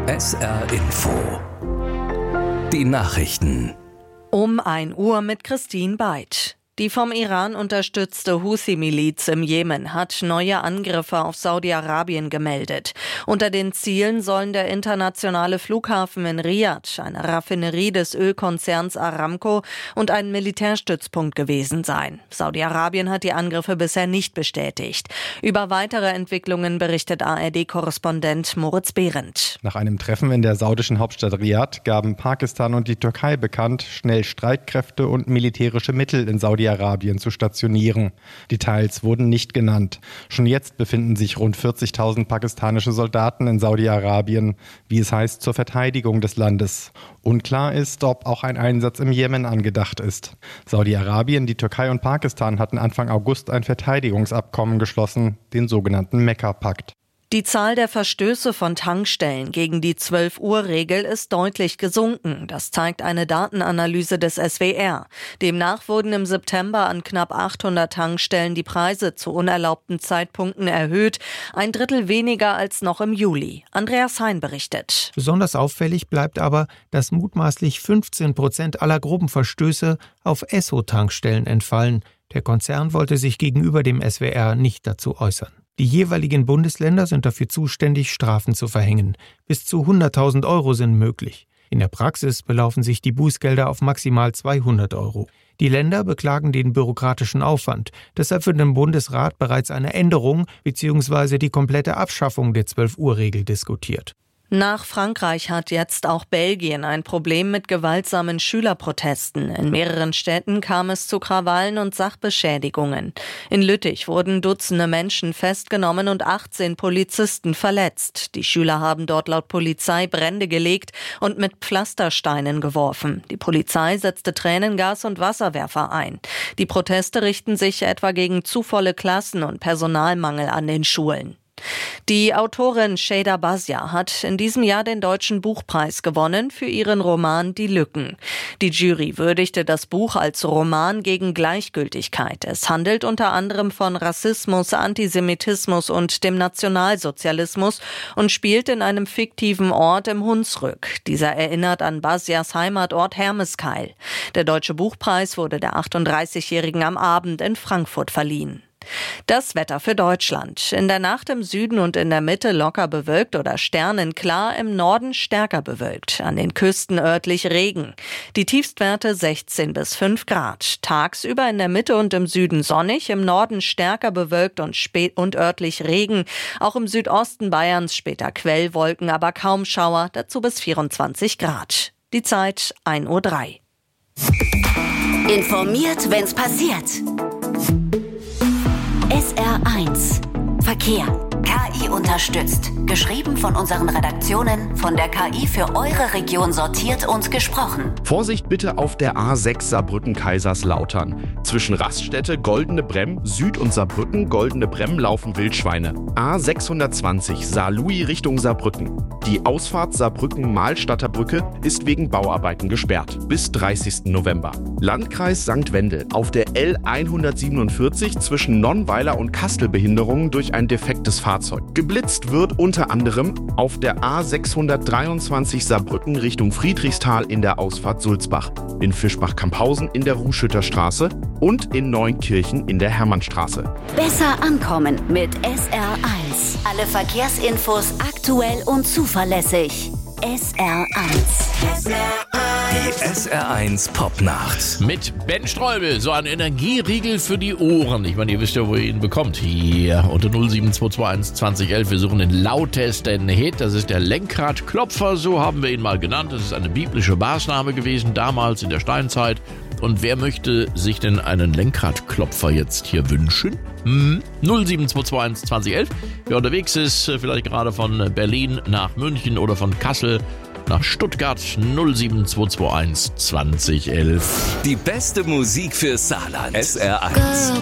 SR Info. Die Nachrichten. Um 1 Uhr mit Christine Beid. Die vom Iran unterstützte Houthi-Miliz im Jemen hat neue Angriffe auf Saudi-Arabien gemeldet. Unter den Zielen sollen der internationale Flughafen in Riyadh, eine Raffinerie des Ölkonzerns Aramco und ein Militärstützpunkt gewesen sein. Saudi-Arabien hat die Angriffe bisher nicht bestätigt. Über weitere Entwicklungen berichtet ARD-Korrespondent Moritz Behrendt. Nach einem Treffen in der saudischen Hauptstadt Riyadh gaben Pakistan und die Türkei bekannt, schnell Streitkräfte und militärische Mittel in Saudi-Arabien zu stationieren. Details wurden nicht genannt. Schon jetzt befinden sich rund 40.000 pakistanische Soldaten in Saudi-Arabien, wie es heißt, zur Verteidigung des Landes. Unklar ist, ob auch ein Einsatz im Jemen angedacht ist. Saudi-Arabien, die Türkei und Pakistan hatten Anfang August ein Verteidigungsabkommen geschlossen, den sogenannten Mekka-Pakt. Die Zahl der Verstöße von Tankstellen gegen die 12-Uhr-Regel ist deutlich gesunken. Das zeigt eine Datenanalyse des SWR. Demnach wurden im September an knapp 800 Tankstellen die Preise zu unerlaubten Zeitpunkten erhöht. 1/3 weniger als noch im Juli. Andreas Hein berichtet. Besonders auffällig bleibt aber, dass mutmaßlich 15% aller groben Verstöße auf Esso-Tankstellen entfallen. Der Konzern wollte sich gegenüber dem SWR nicht dazu äußern. Die jeweiligen Bundesländer sind dafür zuständig, Strafen zu verhängen. Bis zu 100.000 € sind möglich. In der Praxis belaufen sich die Bußgelder auf maximal 200 €. Die Länder beklagen den bürokratischen Aufwand. Deshalb wird im Bundesrat bereits eine Änderung bzw. die komplette Abschaffung der 12-Uhr-Regel diskutiert. Nach Frankreich hat jetzt auch Belgien ein Problem mit gewaltsamen Schülerprotesten. In mehreren Städten kam es zu Krawallen und Sachbeschädigungen. In Lüttich wurden Dutzende Menschen festgenommen und 18 Polizisten verletzt. Die Schüler haben dort laut Polizei Brände gelegt und mit Pflastersteinen geworfen. Die Polizei setzte Tränengas und Wasserwerfer ein. Die Proteste richten sich etwa gegen zu volle Klassen und Personalmangel an den Schulen. Die Autorin Şeyda Basya hat in diesem Jahr den Deutschen Buchpreis gewonnen für ihren Roman Die Lücken. Die Jury würdigte das Buch als Roman gegen Gleichgültigkeit. Es handelt unter anderem von Rassismus, Antisemitismus und dem Nationalsozialismus und spielt in einem fiktiven Ort im Hunsrück. Dieser erinnert an Basyas Heimatort Hermeskeil. Der Deutsche Buchpreis wurde der 38-Jährigen am Abend in Frankfurt verliehen. Das Wetter für Deutschland. In der Nacht im Süden und in der Mitte locker bewölkt oder sternenklar, im Norden stärker bewölkt. An den Küsten örtlich Regen. Die Tiefstwerte 16 bis 5 Grad. Tagsüber in der Mitte und im Süden sonnig, im Norden stärker bewölkt und örtlich Regen. Auch im Südosten Bayerns später Quellwolken, aber kaum Schauer, dazu bis 24 Grad. Die Zeit 1:03 Uhr. Informiert, wenn's passiert. SR1 Verkehr. KI unterstützt. Geschrieben von unseren Redaktionen, von der KI für eure Region sortiert und gesprochen. Vorsicht bitte auf der A6 Saarbrücken-Kaiserslautern. Zwischen Raststätte, Goldene Bremm, Süd- und Saarbrücken, Goldene Bremm laufen Wildschweine. A620 Saarlouis Richtung Saarbrücken. Die Ausfahrt Saarbrücken-Mahlstadter Brücke ist wegen Bauarbeiten gesperrt. Bis 30. November. Landkreis St. Wendel. Auf der L147 zwischen Nonnweiler und Kastel Behinderungen durch ein defektes Fahrzeug. Geblitzt wird unter anderem auf der A623 Saarbrücken Richtung Friedrichsthal in der Ausfahrt Sulzbach, in Fischbach-Camphausen in der Ruhschütter Straße und in Neunkirchen in der Hermannstraße. Besser ankommen mit SR1. Alle Verkehrsinfos aktuell und zuverlässig. SR1. Die SR1 Popnacht. Mit Ben Streubel, so ein Energieriegel für die Ohren. Ich meine, ihr wisst ja, wo ihr ihn bekommt. Hier unter 07221 2011. Wir suchen den lautesten Hit. Das ist der Lenkradklopfer, so haben wir ihn mal genannt. Das ist eine biblische Maßnahme gewesen, damals in der Steinzeit. Und wer möchte sich denn einen Lenkradklopfer jetzt hier wünschen? 07221 2011. Wer unterwegs ist, vielleicht gerade von Berlin nach München oder von Kassel nach Stuttgart, 07221 2011. Die beste Musik für Saarland. SR1.